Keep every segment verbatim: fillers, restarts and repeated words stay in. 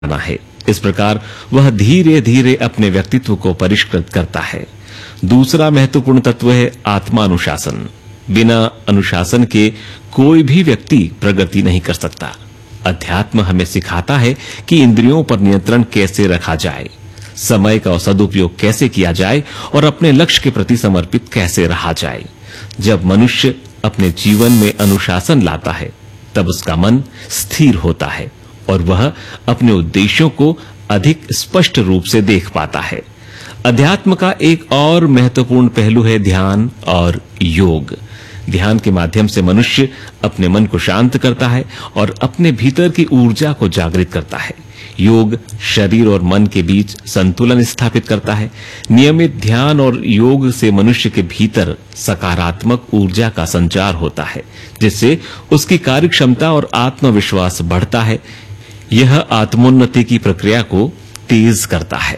करना है। इस प्रकार वह धीरे धीरे अपने व्यक्तित्व को परिष्कृत करता है। दूसरा महत्वपूर्ण तत्व है आत्मानुशासन। बिना अनुशासन के कोई भी व्यक्ति प्रगति नहीं कर सकता। अध्यात्म हमें सिखाता है कि इंद्रियों पर नियंत्रण कैसे रखा जाए, समय का सदुपयोग कैसे किया जाए और अपने लक्ष्य के प्रति समर्पित कैसे रहा जाए। जब मनुष्य अपने जीवन में अनुशासन लाता है तब उसका मन स्थिर होता है और वह अपने उद्देश्यों को अधिक स्पष्ट रूप से देख पाता है। अध्यात्म का एक और महत्वपूर्ण पहलू है ध्यान और योग। ध्यान के माध्यम से मनुष्य अपने मन को शांत करता है और अपने भीतर की ऊर्जा को जागृत करता है। योग शरीर और मन के बीच संतुलन स्थापित करता है। नियमित ध्यान और योग से मनुष्य के भीतर सकारात्मक ऊर्जा का संचार होता है, जिससे उसकी कार्य क्षमता और आत्मविश्वास बढ़ता है। यह आत्मोन्नति की प्रक्रिया को तेज करता है।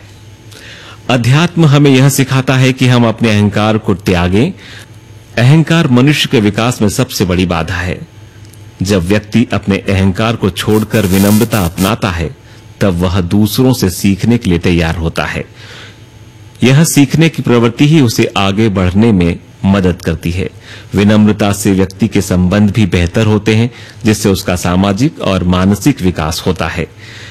अध्यात्म हमें यह सिखाता है कि हम अपने अहंकार को त्यागें। अहंकार मनुष्य के विकास में सबसे बड़ी बाधा है। जब व्यक्ति अपने अहंकार को छोड़कर विनम्रता अपनाता है तब वह दूसरों से सीखने के लिए तैयार होता है। यह सीखने की प्रवृत्ति ही उसे आगे बढ़ने में मदद करती है। विनम्रता से व्यक्ति के संबंध भी बेहतर होते हैं, जिससे उसका सामाजिक और मानसिक विकास होता है।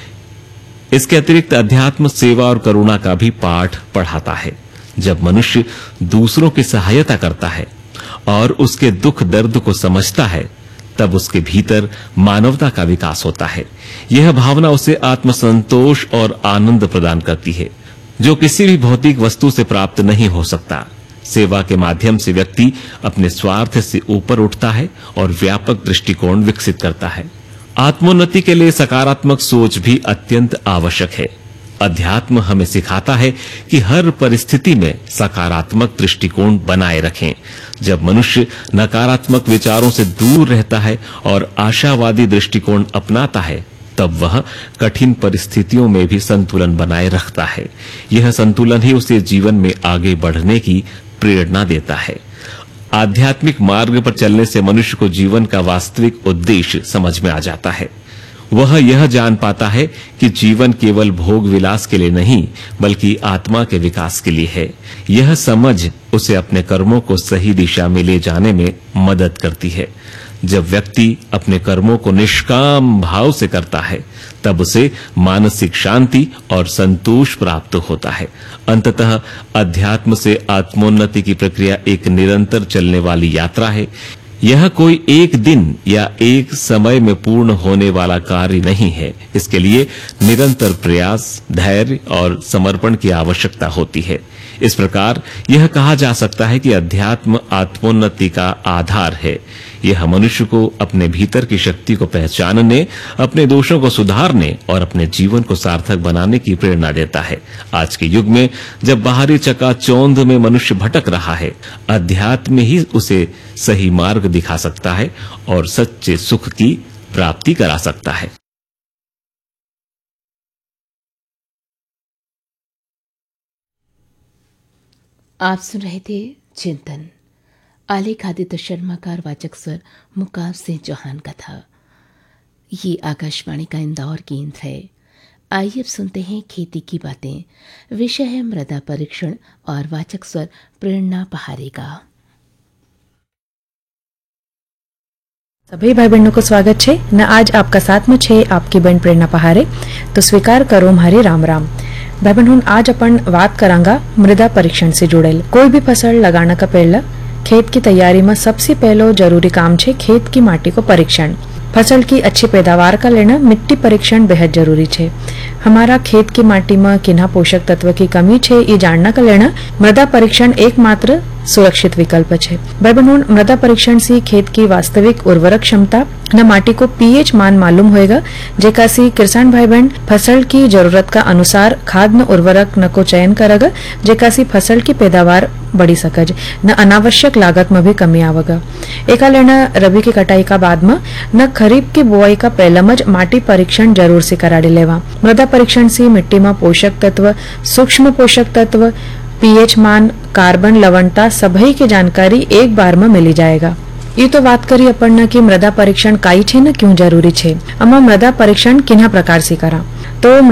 इसके अतिरिक्त अध्यात्म सेवा और करुणा का भी पाठ पढ़ाता है। जब मनुष्य दूसरों की सहायता करता है और उसके दुख दर्द को समझता है तब उसके भीतर मानवता का विकास होता है। यह भावना उसे आत्मसंतोष और आनंद प्रदान करती है, जो किसी भी भौतिक वस्तु से प्राप्त नहीं हो सकता। सेवा के माध्यम से व्यक्ति अपने स्वार्थ से ऊपर उठता है और व्यापक दृष्टिकोण विकसित करता है। आत्मोन्नति के लिए सकारात्मक सोच भी अत्यंत आवश्यक है। अध्यात्म हमें सिखाता है कि हर परिस्थिति में सकारात्मक दृष्टिकोण बनाए रखें। जब मनुष्य नकारात्मक विचारों से दूर रहता है और आशावादी दृष्टिकोण अपनाता है तब वह कठिन परिस्थितियों में भी संतुलन बनाए रखता है। यह संतुलन ही उसे जीवन में आगे बढ़ने की प्रेरणा देता है। आध्यात्मिक मार्ग पर चलने से मनुष्य को जीवन का वास्तविक उद्देश्य समझ में आ जाता है। वह यह जान पाता है कि जीवन केवल भोग विलास के लिए नहीं बल्कि आत्मा के विकास के लिए है। यह समझ उसे अपने कर्मों को सही दिशा में ले जाने में मदद करती है। जब व्यक्ति अपने कर्मों को निष्काम भाव से करता है तब उसे मानसिक शांति और संतोष प्राप्त होता है। अंततः अध्यात्म से आत्मोन्नति की प्रक्रिया एक निरंतर चलने वाली यात्रा है। यह कोई एक दिन या एक समय में पूर्ण होने वाला कार्य नहीं है। इसके लिए निरंतर प्रयास, धैर्य और समर्पण की आवश्यकता होती है। इस प्रकार यह कहा जा सकता है कि अध्यात्म आत्मोन्नति का आधार है। यह मनुष्य को अपने भीतर की शक्ति को पहचानने, अपने दोषों को सुधारने और अपने जीवन को सार्थक बनाने की प्रेरणा देता है। आज के युग में जब बाहरी चकाचौंध में मनुष्य भटक रहा है, अध्यात्म ही उसे सही मार्ग दिखा सकता है और सच्चे सुख की प्राप्ति करा सकता है। आप सुन रहे थे चिंतन। आलेख आदित्य शर्मा का वाचक स्वर मुकाब सिंह चौहान का था। ये आकाशवाणी का इंदौर केंद्र है। आइए अब सुनते हैं खेती की बातें। विषय है मृदा परीक्षण और वाचक स्वर प्रेरणा पहारे का। सभी भाई बहनों को स्वागत है न। आज आपका साथ में छे आपकी बहन प्रेरणा पहारे, तो स्वीकार करो हमारे राम राम। भाई बहन, आज अपन बात करांगा मृदा परीक्षण से जुड़ेल। कोई भी फसल लगाना का पहला खेत की तैयारी में सबसे पहलो जरूरी काम छे खेत की माटी को परीक्षण। फसल की अच्छी पैदावार का लेना मिट्टी परीक्षण बेहद जरूरी छे। हमारा खेत की माटी में किन्हा पोषक तत्व की कमी छे ये जानना का लेना मृदा परीक्षण एकमात्र सुरक्षित विकल्प छे। भाई बहनों, मृदा परीक्षण से खेत की वास्तविक उर्वरक क्षमता न माटी को पीएच मान मालूम होएगा, जेका से किसान भाई बहन फसल की जरूरत का अनुसार खाद न उर्वरक न को चयन करेगा, जेका से फसल की पैदावार बढ़ी सकज न अनावश्यक लागत में भी कमी आवेगा। एका लेना रबी की कटाई का बाद में न खरीफ की बुआई का पहला मज माटी परीक्षण जरूर से कराड़ी लेवा। मृदा परीक्षण से मिट्टी में पोषक तत्व, सूक्ष्म पोषक तत्व, पीएच मान, कार्बन, लवणता सभी की जानकारी एक बार में मिली जाएगा। ये तो बात करी अपन न कि मृदा परीक्षण काई छे न क्यों जरूरी छे। अमा मृदा परीक्षण किन्हा प्रकार से करा, तो